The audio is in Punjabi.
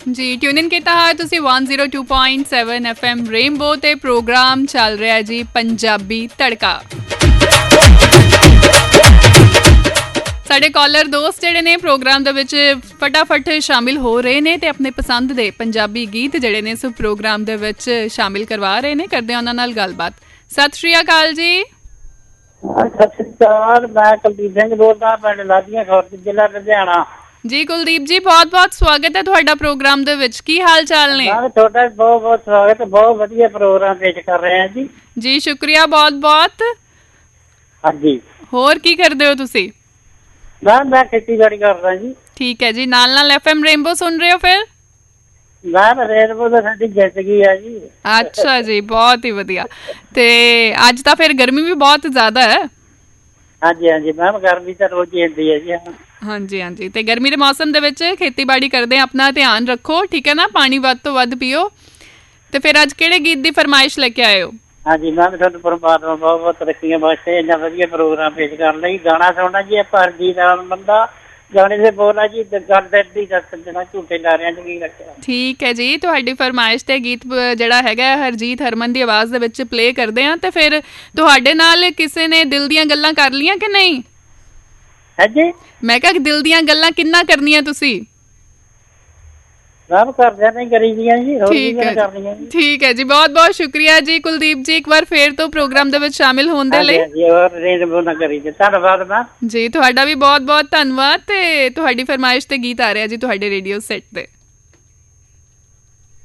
ਜੀ ਟਿਊਨ ਇਨ ਕੀਤਾ ਹੈ ਤੁਸੀਂ 102.7 FM ਰੇਨਬੋ ਤੇ ਪ੍ਰੋਗਰਾਮ ਚੱਲ ਰਿਹਾ ਜੀ ਪੰਜਾਬੀ ਤੜਕਾ। ਸਾਡੇ ਕਾਲਰ ਦੋਸਤ ਜਿਹੜੇ ਨੇ ਪ੍ਰੋਗਰਾਮ ਦੇ ਵਿੱਚ ਫਟਾਫਟ ਸ਼ਾਮਿਲ ਹੋ ਰਹੇ ਨੇ ਤੇ ਆਪਣੇ ਪਸੰਦ ਦੇ ਪੰਜਾਬੀ ਗੀਤ ਜਿਹੜੇ ਨੇ ਸੋ ਪ੍ਰੋਗਰਾਮ ਦੇ ਵਿੱਚ ਸ਼ਾਮਿਲ ਕਰਵਾ ਰਹੇ ਨੇ। ਕਰਦੇ ਉਹਨਾਂ ਨਾਲ ਗੱਲਬਾਤ। ਸਤਿ ਸ਼੍ਰੀ ਅਕਾਲ ਜੀ। ਸਤਿ ਸ਼੍ਰੀ ਅਕਾਲ, ਮੈਂ ਕੁਲਦੀਪ ਸਿੰਘ ਬੋਲਦਾ, ਪਿੰਡ ਲਾਧੀਆਂ ਖੁਰਦ, ਜ਼ਿਲ੍ਹਾ ਲੁਧਿਆਣਾ। ਜੀ ਕੁਲਦੀਪ ਜੀ, ਬਹੁਤ ਬਹੁਤ ਸਵਾਗਤ ਹੈ ਤੁਹਾਡਾ ਪ੍ਰੋਗਰਾਮ ਦੇ ਵਿੱਚ। ਕੀ ਹਾਲ ਚਾਲ ਨੇ? ਤੁਹਾਡਾ ਬਹੁਤ ਬਹੁਤ ਸਵਾਗਤ, ਬਹੁਤ ਵਧੀਆ ਪ੍ਰੋਗਰਾਮ ਪੇਸ਼ ਕਰ ਰਹੇ ਹਾਂ ਜੀ। ਜੀ ਸ਼ੁਕਰੀਆ ਬਹੁਤ ਬਹੁਤ। ਹਾਂਜੀ, ਹੋਰ ਕੀ ਕਰਦੇ ਹੋ ਤੁਸੀਂ? ਮੈਂ ਖੇਤੀਬਾੜੀ ਕਰਦਾ ਜੀ। ਠੀਕ ਹੈ ਜੀ, ਨਾਲ ਨਾਲ FM ਰੇਨਬੋ ਸੁਣ ਰਹੇ ਹੋ ਫਿਰ? ਰੇਨਬੋ ਤਾਂ ਸਾਡੀ ਜਿੱਤ ਗਈ ਆ ਜੀ। ਅੱਛਾ ਜੀ, ਬਹੁਤ ਹੀ ਵਧੀਆ। ਤੇ ਅੱਜ ਤਾਂ ਫਿਰ ਗਰਮੀ ਵੀ ਬਹੁਤ ਜ਼ਿਆਦਾ ਹੈ। ਹਾਂਜੀ ਹਾਂਜੀ ਮੈਮ, ਗਰਮੀ ਤਾਂ ਰੋਜ਼ ਹੀ ਹੁੰਦੀ ਹੈ ਜੀ। ਹਾਂਜੀ ਹਾਂਜੀ, ਤੇ ਗਰਮੀ ਦੇ ਮੌਸਮ ਦੇ ਵਿੱਚ ਖੇਤੀਬਾੜੀ ਕਰਦੇ ਆਪਣਾ ਧਿਆਨ ਰੱਖੋ, ਠੀਕ ਹੈ ਨਾ? ਪਾਣੀ ਵੱਧ ਤੋਂ ਵੱਧ ਪੀਓ। ਤੇ ਫਿਰ ਅੱਜ ਕਿਹੜੇ ਗੀਤ ਦੀ ਫਰਮਾਇਸ਼ ਲੈ ਕੇ ਆਏ ਹੋ? ਹਾਂਜੀ ਮੈਮ, ਤੁਹਾਨੂੰ ਪਰਮਾਤਮਾ ਬਹੁਤ ਬਹੁਤ ਤਰੱਕੀਆਂ ਬਖਸ਼ੇ, ਇੰਨਾ ਵਧੀਆ ਪ੍ਰੋਗਰਾਮ ਪੇਸ਼ ਕਰਨ ਲਈ। ਗਾਣਾ ਸੁਣਨਾ ਜੀ ਆਪਾਂ ਹਰਜੀਤ ਬੰਦਾ ਗਾਣੇ ਦੇ ਬੋਲਾ ਜੀ, ਦਰਦ ਦੀ ਦੱਸਣਾ ਝੂਠੇ ਲਾਰਿਆਂ ਚ ਕੀ ਰੱਖਿਆ। ਠੀਕ ਹੈ ਜੀ, ਤੁਹਾਡੀ ਫਰਮਾਇਸ਼ ਤੇ ਗੀਤ ਜਿਹੜਾ ਹੈਗਾ ਹਰਜੀਤ ਹਰਮਨ ਦੀ ਆਵਾਜ਼ ਦੇ ਵਿੱਚ ਪਲੇ ਕਰਦੇ ਆ। ਤੇ ਫਿਰ ਤੁਹਾਡੇ ਨਾਲ ਕਿਸੇ ਨੇ ਦਿਲ ਦੀਆਂ ਗੱਲਾਂ ਕਰ ਲੀਆਂ ਕਿ ਨਹੀਂ? ਹਾਂਜੀ, ਮੈਂ ਕਿਹਾ ਦਿਲ ਦੀਆਂ ਗੱਲਾਂ ਕਿੰਨਾ ਕਰਨੀਆਂ ਤੁਸੀਂ? ਠੀਕ ਹੈ ਜੀ, ਬਹੁਤ ਬਹੁਤ ਸ਼ੁਕਰੀਆ ਜੀ ਕੁਲਦੀਪ ਜੀ, ਇੱਕ ਵਾਰ ਫੇਰ ਤੋਂ ਪ੍ਰੋਗਰਾਮ ਦੇ ਵਿੱਚ ਸ਼ਾਮਿਲ ਹੋਣ ਦੇ ਲਈ। ਧੰਨਵਾਦ ਜੀ, ਤੁਹਾਡਾ ਵੀ ਬਹੁਤ ਬਹੁਤ ਧੰਨਵਾਦ। ਤੇ ਤੁਹਾਡੀ ਫਰਮਾਇਸ਼ ਤੇ ਗੀਤ ਆ ਰਿਹਾ ਜੀ ਤੁਹਾਡੇ ਰੇਡੀਓ ਸੈੱਟ ਤੇ।